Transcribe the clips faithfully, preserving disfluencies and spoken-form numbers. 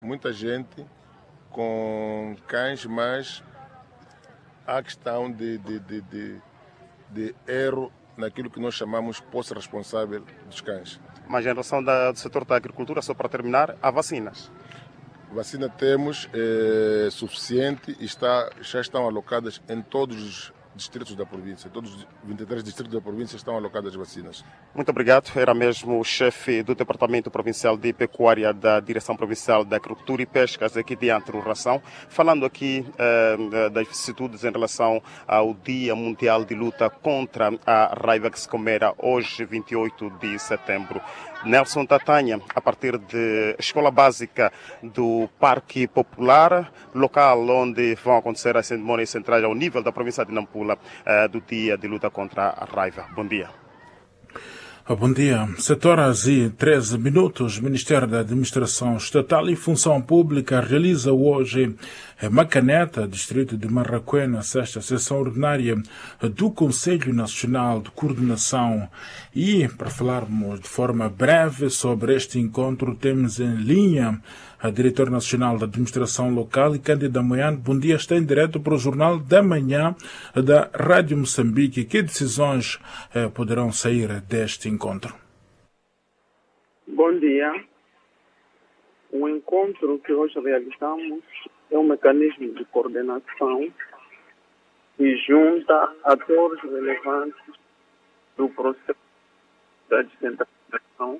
muita gente com cães, mas há questão de, de, de, de, de erro naquilo que nós chamamos posse responsável dos cães. Mas em relação da, do setor da agricultura, só para terminar, há vacinas? Vacina temos, é suficiente e está, já estão alocadas em todos os distritos da província. Todos os vinte e três distritos da província estão alocadas vacinas. Muito obrigado. Era mesmo o chefe do Departamento Provincial de Pecuária da Direção Provincial da Agricultura e Pescas aqui de Antro-Ração, falando aqui eh, das vicissitudes em relação ao Dia Mundial de Luta contra a raiva que se comemora hoje, vinte e oito de setembro. Nelson Tatanha, a partir da Escola Básica do Parque Popular, local onde vão acontecer as cerimônias centrais ao nível da província de Nampula, eh, do Dia de Luta contra a Raiva. Bom dia. Bom dia. sete horas e treze minutos. O Ministério da Administração Estatal e Função Pública realiza hoje em Macaneta, distrito de Marraquena, a sexta sessão ordinária do Conselho Nacional de Coordenação. E, para falarmos de forma breve sobre este encontro, temos em linha a Diretora Nacional da Administração Local e Cândida Moiane. Bom dia, está em direto para o Jornal da Manhã da Rádio Moçambique. Que decisões eh, poderão sair deste encontro? Bom dia. O encontro que hoje realizamos é um mecanismo de coordenação que junta atores relevantes do processo da descentralização.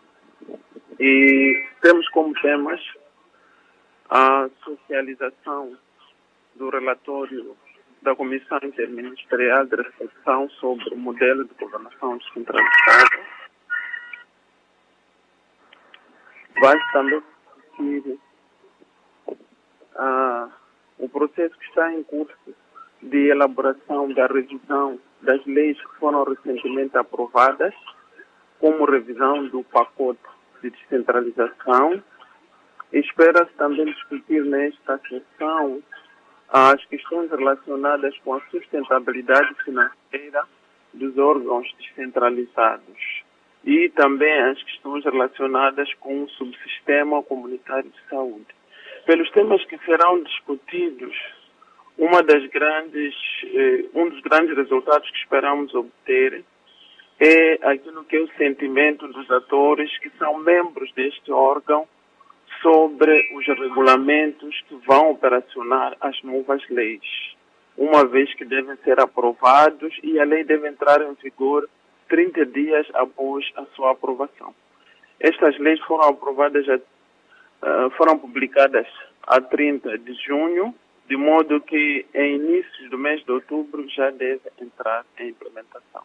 E temos como temas a socialização do relatório da Comissão Interministerial de Reflexão sobre o modelo de governação descentralizada. Vai também discutir uh, o processo que está em curso de elaboração da revisão das leis que foram recentemente aprovadas, como revisão do pacote de descentralização. Espera-se também discutir nesta sessão as questões relacionadas com a sustentabilidade financeira dos órgãos descentralizados e também as questões relacionadas com o subsistema comunitário de saúde. Pelos temas que serão discutidos, uma das grandes, eh, um dos grandes resultados que esperamos obter é aquilo que é o sentimento dos atores que são membros deste órgão sobre os regulamentos que vão operacionar as novas leis, uma vez que devem ser aprovados e a lei deve entrar em vigor trinta dias após a sua aprovação. Estas leis foram aprovadas, a, foram publicadas a trinta de junho, de modo que em inícios do mês de outubro já deve entrar em implementação.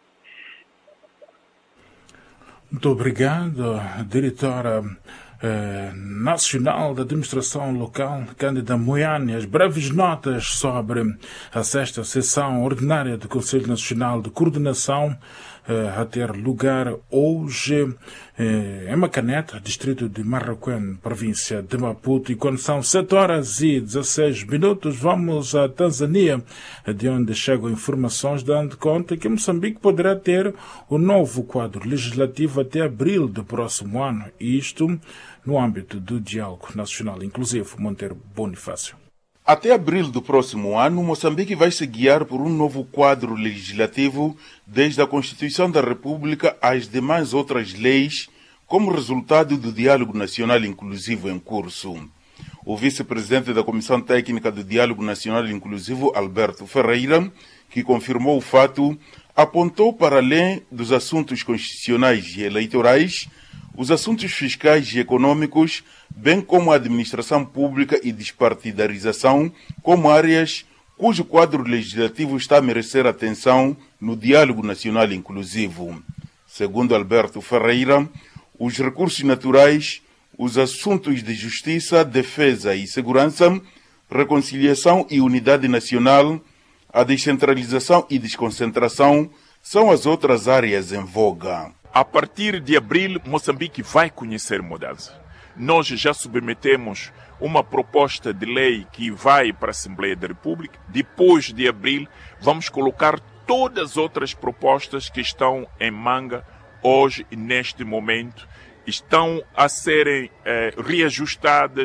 Muito obrigado, diretora eh, nacional da administração local, Cândida Moiane. As breves notas sobre a sexta sessão ordinária do Conselho Nacional de Coordenação eh, a ter lugar hoje eh, em Macaneta, distrito de Marraquém, província de Maputo. E quando são sete horas e dezesseis minutos, vamos à Tanzânia, de onde chegam informações dando conta que Moçambique poderá ter o novo quadro legislativo até abril do próximo ano, e isto no âmbito do Diálogo Nacional Inclusivo. Monteiro Bonifácio. Até abril do próximo ano, Moçambique vai se guiar por um novo quadro legislativo, desde a Constituição da República às demais outras leis, como resultado do Diálogo Nacional Inclusivo em curso. O vice-presidente da Comissão Técnica do Diálogo Nacional Inclusivo, Alberto Ferreira, que confirmou o fato, apontou para além dos assuntos constitucionais e eleitorais, os assuntos fiscais e econômicos, bem como a administração pública e despartidarização, como áreas cujo quadro legislativo está a merecer atenção no Diálogo Nacional Inclusivo. Segundo Alberto Ferreira, os recursos naturais, os assuntos de justiça, defesa e segurança, reconciliação e unidade nacional, a descentralização e desconcentração são as outras áreas em voga. A partir de abril, Moçambique vai conhecer mudança. Nós já submetemos uma proposta de lei que vai para a Assembleia da República. Depois de abril, vamos colocar todas as outras propostas que estão em manga hoje e neste momento. Estão a serem eh, reajustadas